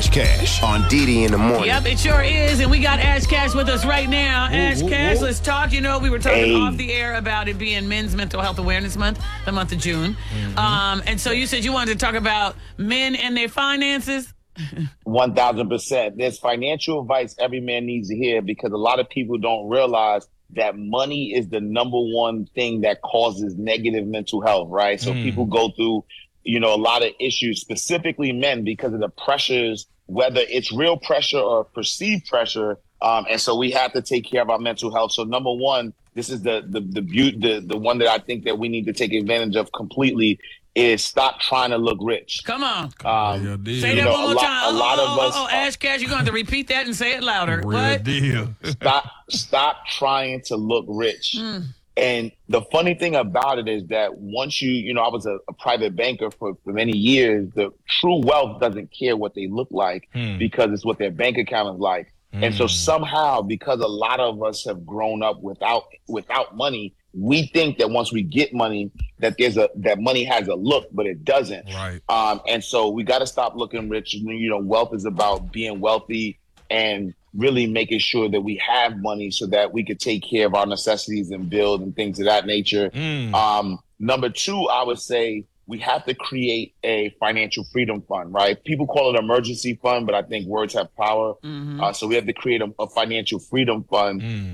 Ash Cash on Didi in the morning. Yep, it sure is. And we got Ash Cash with us right now. Ash Cash, let's talk. You know, we were talking off the air about it being Men's Mental Health Awareness Month, the month of June. And so you said you wanted to talk about men and their finances. 1,000%. There's financial advice every man needs to hear, because a lot of people don't realize that money is the number one thing that causes negative mental health, right? So people go through, a lot of issues, specifically men, because of the pressures, whether it's real pressure or perceived pressure. And so we have to take care of our mental health. So number one, this is the one that I think that we need to take advantage of completely, is stop trying to look rich. Come on. Say that one more time. A lot of us. Ash Cash, you're going to have to repeat that and say it louder. Real deal. Stop trying to look rich. And the funny thing about it is that once I was a private banker for many years, the true wealth doesn't care what they look like, because it's what their bank account is like. And so somehow, because a lot of us have grown up without money, we think that once we get money, that that money has a look, but it doesn't. Right. And so we got to stop looking rich. Wealth is about being wealthy and really making sure that we have money so that we could take care of our necessities and build and things of that nature. Number two, I would say we have to create a financial freedom fund, right? People call it emergency fund, but I think words have power. So we have to create a financial freedom fund